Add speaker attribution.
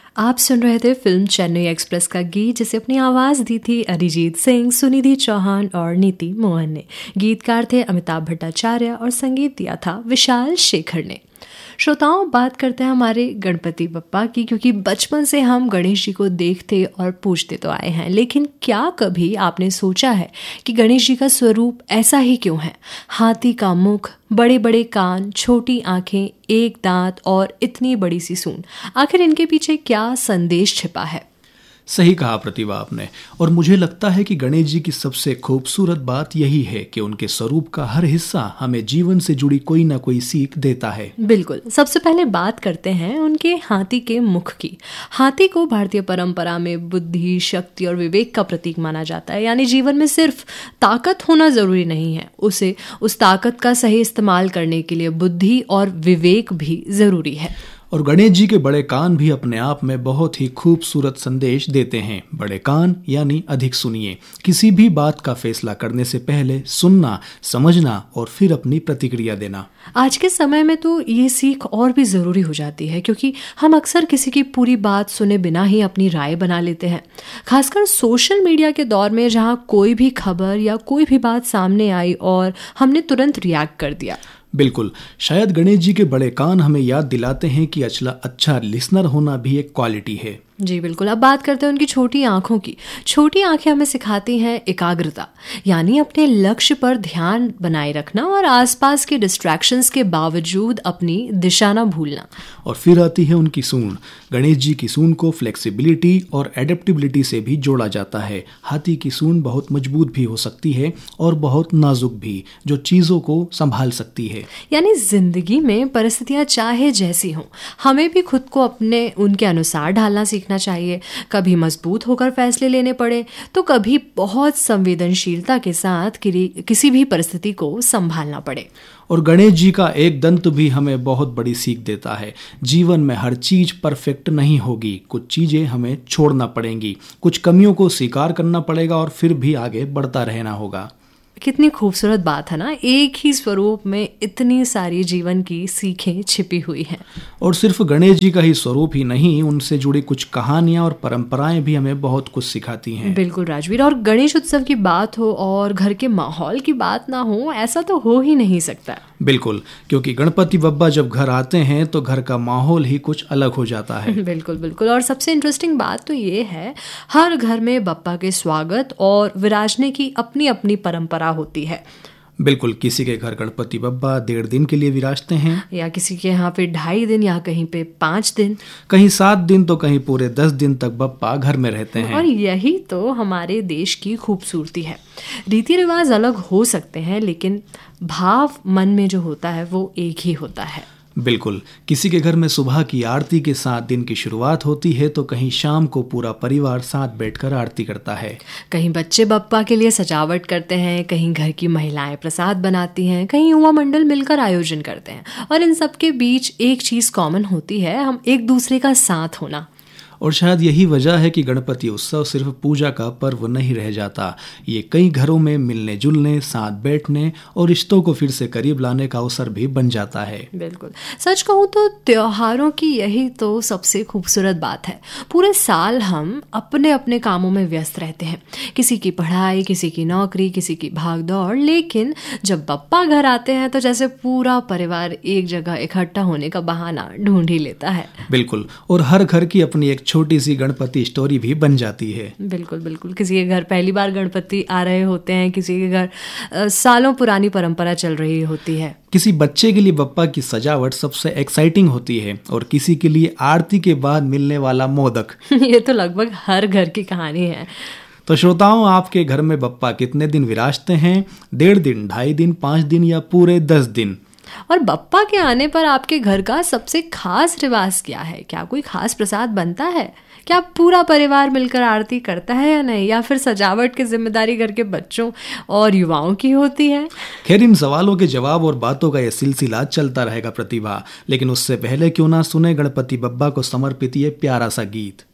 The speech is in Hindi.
Speaker 1: आप सुन रहे थे फिल्म चेन्नई एक्सप्रेस का गीत, जिसे अपनी आवाज़ दी थी अरिजीत सिंह, सुनिधि चौहान और नीति मोहन ने। गीतकार थे अमिताभ भट्टाचार्य और संगीत दिया था विशाल शेखर ने। श्रोताओं, बात करते हैं हमारे गणपति बप्पा की, क्योंकि बचपन से हम गणेश जी को देखते और पूजते तो आए हैं, लेकिन क्या कभी आपने सोचा है कि गणेश जी का स्वरूप ऐसा ही क्यों है? हाथी का मुख, बड़े बड़े कान, छोटी आंखें, एक दांत और इतनी बड़ी सी सूंड, आखिर इनके पीछे क्या संदेश छिपा है?
Speaker 2: सही कहा प्रतिभा आपने। और मुझे लगता है कि गणेश जी की सबसे खूबसूरत बात यही है कि उनके स्वरूप का हर हिस्सा हमें जीवन से जुड़ी कोई ना कोई सीख देता है।
Speaker 1: बिल्कुल। सबसे पहले बात करते हैं उनके हाथी के मुख की। हाथी को भारतीय परंपरा में बुद्धि, शक्ति और विवेक का प्रतीक माना जाता है। यानी जीवन में सिर्फ ताकत होना जरूरी नहीं है, उसे उस ताकत का सही इस्तेमाल करने के लिए बुद्धि और विवेक भी जरूरी है।
Speaker 2: और गणेश जी के बड़े कान भी अपने आप में बहुत ही खूबसूरत संदेश देते हैं। बड़े कान यानी अधिक सुनिए, किसी भी बात का फैसला करने से पहले सुनना, समझना और फिर अपनी प्रतिक्रिया देना।
Speaker 1: आज के समय में तो ये सीख और भी ज़रूरी हो जाती है, क्योंकि हम अक्सर किसी की पूरी बात सुने बिना ही अपनी राय बना लेते हैं। खासकर सोशल मीडिया के दौर में, जहाँ कोई भी खबर या कोई भी बात सामने आई और हमने तुरंत रिएक्ट कर दिया।
Speaker 2: बिल्कुल, शायद गणेश जी के बड़े कान हमें याद दिलाते हैं कि अच्छा लिसनर होना भी एक क्वालिटी है।
Speaker 1: जी बिल्कुल। अब बात करते हैं उनकी छोटी आंखों की। छोटी आंखें हमें सिखाती हैं एकाग्रता, यानी अपने लक्ष्य पर ध्यान बनाए रखना और आसपास के डिस्ट्रैक्शंस के बावजूद अपनी दिशा न भूलना।
Speaker 2: और फिर आती है उनकी सूंड। गणेश जी की सूंड को फ्लेक्सिबिलिटी और एडेप्टेबिलिटी से भी जोड़ा जाता है। हाथी की सूंड बहुत मजबूत भी हो सकती है और बहुत नाजुक भी, जो चीजों को संभाल सकती है।
Speaker 1: यानी जिंदगी में परिस्थितियां चाहे जैसी हों, हमें भी खुद को अपने उनके अनुसार ढालना सीखना चाहिए। कभी मजबूत होकर फैसले लेने पड़े तो कभी बहुत संवेदनशीलता के साथ किसी भी परिस्थिति को संभालना पड़े।
Speaker 2: और गणेश जी का एक दंत भी हमें बहुत बड़ी सीख देता है। जीवन में हर चीज परफेक्ट नहीं होगी, कुछ चीजें हमें छोड़ना पड़ेंगी, कुछ कमियों को स्वीकार करना पड़ेगा और फिर भी आगे बढ़ता रहना होगा।
Speaker 1: कितनी खूबसूरत बात है ना, एक ही स्वरूप में इतनी सारी जीवन की सीखें छिपी हुई हैं।
Speaker 2: और सिर्फ गणेश जी का ही स्वरूप ही नहीं, उनसे जुड़ी कुछ कहानियां और परंपराएं भी हमें बहुत कुछ सिखाती हैं।
Speaker 1: बिल्कुल राजवीर। और गणेश उत्सव की बात हो और घर के माहौल की बात ना हो, ऐसा तो हो ही नहीं सकता।
Speaker 2: बिल्कुल, क्योंकि गणपति बप्पा जब घर आते हैं तो घर का माहौल ही कुछ अलग हो जाता है।
Speaker 1: बिल्कुल बिल्कुल। और सबसे इंटरेस्टिंग बात तो ये है, हर घर में बप्पा के स्वागत और विराजने की अपनी अपनी परंपरा होती है।
Speaker 2: बिल्कुल, किसी के घर गणपति बप्पा 1.5 दिन के लिए विराजते हैं,
Speaker 1: या किसी के यहाँ पे 2.5 दिन, या कहीं पे 5 दिन,
Speaker 2: कहीं 7 दिन, तो कहीं पूरे 10 दिन तक बप्पा घर में रहते हैं।
Speaker 1: और यही तो हमारे देश की खूबसूरती है। रीति रिवाज अलग हो सकते हैं, लेकिन भाव मन में जो होता है वो एक ही होता है।
Speaker 2: बिल्कुल, किसी के घर में सुबह की आरती के साथ दिन की शुरुआत होती है, तो कहीं शाम को पूरा परिवार साथ बैठकर आरती करता है।
Speaker 1: कहीं बच्चे बप्पा के लिए सजावट करते हैं, कहीं घर की महिलाएं प्रसाद बनाती हैं, कहीं युवा मंडल मिलकर आयोजन करते हैं। और इन सब के बीच एक चीज कॉमन होती है, हम एक दूसरे का साथ होना।
Speaker 2: और शायद यही वजह है कि गणपति उत्सव सिर्फ पूजा का पर्व नहीं रह जाता, ये कई घरों में मिलने जुलने, साथ बैठने और रिश्तों को फिर से करीब लाने का अवसर भी बन जाता है।
Speaker 1: बिल्कुल, सच कहूँ तो त्योहारों की यही तो सबसे खूबसूरत बात है। पूरे साल हम अपने अपने कामों में व्यस्त रहते हैं, किसी की पढ़ाई, किसी की नौकरी, किसी की भाग दौड़, लेकिन जब बप्पा घर आते हैं तो जैसे पूरा परिवार एक जगह इकट्ठा होने का बहाना ढूंढ ही लेता है।
Speaker 2: बिल्कुल, और हर घर की अपनी एक छोटी सी गणपति स्टोरी भी बन जाती है।
Speaker 1: बिल्कुल बिल्कुल। किसी के घर पहली बार गणपति आ रहे होते हैं, किसी के घर सालों पुरानी परंपरा चल रही होती है।
Speaker 2: किसी बच्चे के लिए बप्पा की सजावट सबसे एक्साइटिंग होती है और किसी के लिए आरती के बाद मिलने वाला मोदक।
Speaker 1: ये तो लगभग हर घर की कहानी है।
Speaker 2: तो श्रोताओं, आपके घर में बप्पा कितने दिन विराजते हैं? 1.5 दिन, 2.5 दिन, 5 दिन या पूरे 10 दिन?
Speaker 1: और बप्पा के आने पर आपके घर का सबसे खास रिवाज क्या है? क्या कोई खास प्रसाद बनता है? क्या पूरा परिवार मिलकर आरती करता है या नहीं? या फिर सजावट की जिम्मेदारी घर के बच्चों और युवाओं की होती है?
Speaker 2: खैर, इन सवालों के जवाब और बातों का यह सिलसिला चलता रहेगा प्रतिभा, लेकिन उससे पहले क्यों ना सुने गणपति बप्पा को समर्पित ये प्यारा सा गीत।